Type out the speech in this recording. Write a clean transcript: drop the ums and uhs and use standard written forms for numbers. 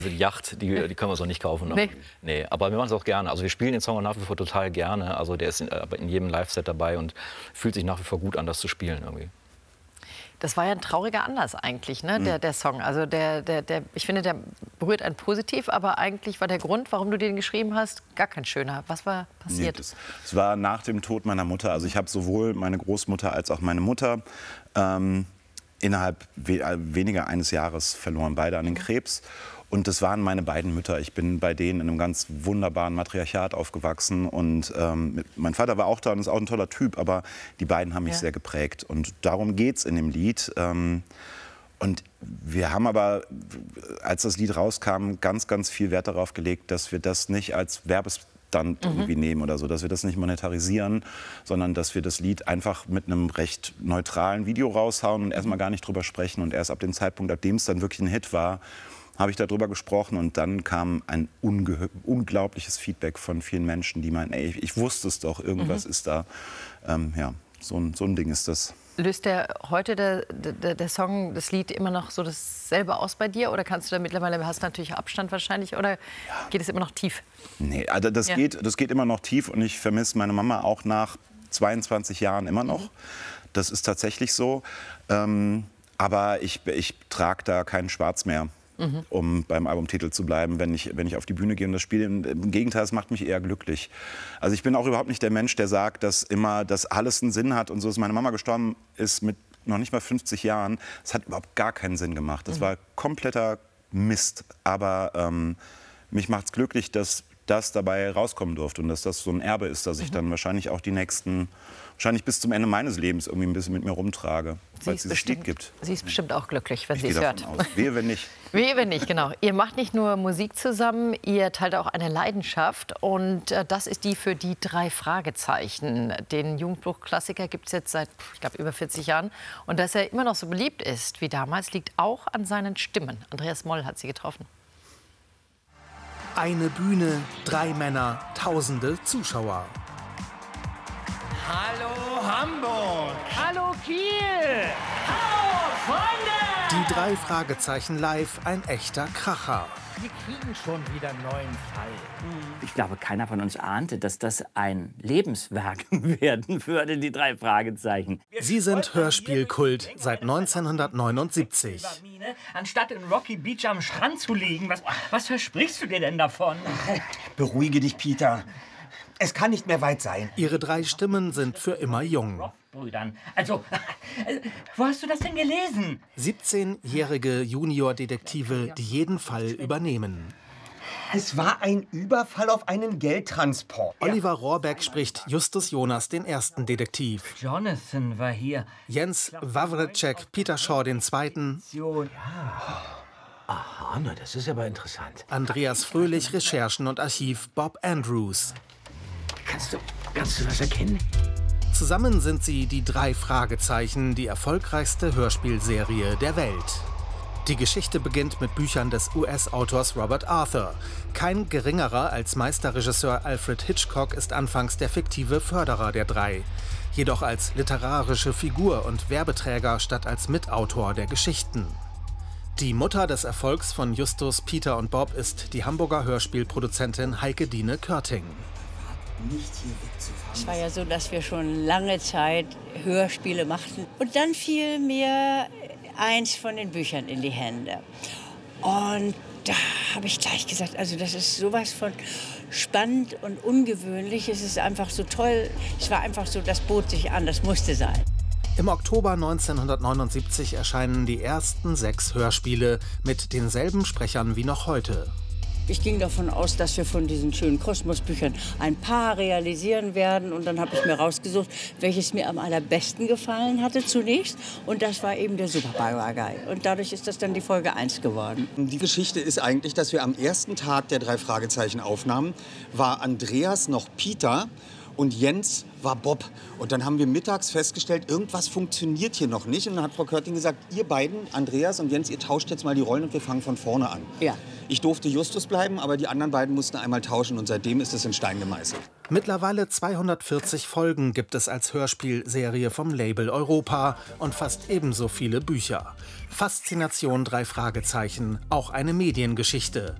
Also die Yacht, die können wir so nicht kaufen. Nee. Nee, aber wir machen es auch gerne. Also wir spielen den Song auch nach wie vor total gerne. Also der ist in jedem Live-Set dabei und fühlt sich nach wie vor gut an, das zu spielen irgendwie. Das war ja ein trauriger Anlass eigentlich, ne, der Song. Also ich finde, der berührt einen positiv, aber eigentlich war der Grund, warum du den geschrieben hast, gar kein schöner. Was war passiert? Nee, es war nach dem Tod meiner Mutter. Also ich habe sowohl meine Großmutter als auch meine Mutter innerhalb weniger eines Jahres verloren, beide an den Krebs. Und das waren meine beiden Mütter. Ich bin bei denen in einem ganz wunderbaren Matriarchat aufgewachsen. Und mein Vater war auch da und ist auch ein toller Typ. Aber die beiden haben mich sehr geprägt. Und darum geht es in dem Lied. Und wir haben aber, als das Lied rauskam, ganz, ganz viel Wert darauf gelegt, dass wir das nicht als Werbestunt irgendwie nehmen oder so. Dass wir das nicht monetarisieren, sondern dass wir das Lied einfach mit einem recht neutralen Video raushauen und erstmal gar nicht drüber sprechen. Und erst ab dem Zeitpunkt, ab dem es dann wirklich ein Hit war, habe ich darüber gesprochen und dann kam ein unglaubliches Feedback von vielen Menschen, die meinen, ey, ich wusste es doch, irgendwas ist da. Ja, so ein Ding ist das. Löst heute der Song, das Lied immer noch so dasselbe aus bei dir? Oder kannst du da mittlerweile, hast du natürlich Abstand wahrscheinlich, oder geht es immer noch tief? Nee, also das geht immer noch tief und ich vermisse meine Mama auch nach 22 Jahren immer noch. Das ist tatsächlich so. Aber ich trage da keinen Schwarz mehr. Um beim Albumtitel zu bleiben, wenn ich auf die Bühne gehe und das spiele. Im Gegenteil, es macht mich eher glücklich. Also ich bin auch überhaupt nicht der Mensch, der sagt, dass alles einen Sinn hat und so. Dass meine Mama gestorben ist mit noch nicht mal 50 Jahren, das hat überhaupt gar keinen Sinn gemacht. Das war kompletter Mist. Aber mich macht es glücklich, dass das dabei rauskommen durfte und dass das so ein Erbe ist, dass ich dann wahrscheinlich auch wahrscheinlich bis zum Ende meines Lebens irgendwie ein bisschen mit mir rumtrage, weil es dieses Lied gibt. Sie ist bestimmt auch glücklich, wenn sie Ich es gehe hört. davon aus. Wehe, wenn nicht. Wehe, wenn nicht, genau. Ihr macht nicht nur Musik zusammen, ihr teilt auch eine Leidenschaft. Und das ist die für die 3 Fragezeichen. Den Jugendbuchklassiker gibt es jetzt seit, ich glaube, über 40 Jahren. Und dass er immer noch so beliebt ist wie damals, liegt auch an seinen Stimmen. Andreas Moll hat sie getroffen. Eine Bühne, 3 Männer, tausende Zuschauer. Hallo Hamburg! Hallo Kiel! Hallo Freunde! Die 3 Fragezeichen live, ein echter Kracher. Wir kriegen schon wieder einen neuen Fall. Ich glaube, keiner von uns ahnte, dass das ein Lebenswerk werden würde, die 3 Fragezeichen. Sie sind Hörspielkult seit 1979. Anstatt in Rocky Beach am Strand zu liegen, was versprichst du dir denn davon? Beruhige dich, Peter. Es kann nicht mehr weit sein. Ihre 3 Stimmen sind für immer jung. Brüdern. Also, wo hast du das denn gelesen? 17-jährige Juniordetektive, die jeden Fall übernehmen. Es war ein Überfall auf einen Geldtransport. Oliver Rohrbeck spricht Justus Jonas, den ersten Detektiv. Jonathan war hier. Jens Wawrczyk, Peter Shaw, den zweiten. Aha, na, das ist aber interessant. Andreas Fröhlich, Recherchen und Archiv, Bob Andrews. Kannst du was erkennen? Zusammen sind sie die 3 Fragezeichen, die erfolgreichste Hörspielserie der Welt. Die Geschichte beginnt mit Büchern des US-Autors Robert Arthur. Kein geringerer als Meisterregisseur Alfred Hitchcock ist anfangs der fiktive Förderer der 3. Jedoch als literarische Figur und Werbeträger statt als Mitautor der Geschichten. Die Mutter des Erfolgs von Justus, Peter und Bob ist die Hamburger Hörspielproduzentin Heike Dine Körting. Es war ja so, dass wir schon lange Zeit Hörspiele machten. Und dann fiel mir eins von den Büchern in die Hände. Und da habe ich gleich gesagt, also das ist sowas von spannend und ungewöhnlich. Es ist einfach so toll. Es war einfach so, das bot sich an, das musste sein. Im Oktober 1979 erscheinen die ersten 6 Hörspiele mit denselben Sprechern wie noch heute. Ich ging davon aus, dass wir von diesen schönen Kosmos-Büchern ein paar realisieren werden. Und dann habe ich mir rausgesucht, welches mir am allerbesten gefallen hatte zunächst. Und das war eben der Super-Papagei. Und dadurch ist das dann die Folge 1 geworden. Die Geschichte ist eigentlich, dass wir am ersten Tag der 3 Fragezeichen aufnahmen, war Andreas noch Peter und Jens war Bob. Und dann haben wir mittags festgestellt, irgendwas funktioniert hier noch nicht. Und dann hat Frau Körting gesagt, ihr beiden, Andreas und Jens, ihr tauscht jetzt mal die Rollen und wir fangen von vorne an. Ja. Ich durfte Justus bleiben, aber die anderen beiden mussten einmal tauschen und seitdem ist es in Stein gemeißelt. Mittlerweile 240 Folgen gibt es als Hörspielserie vom Label Europa und fast ebenso viele Bücher. Faszination 3 Fragezeichen, auch eine Mediengeschichte.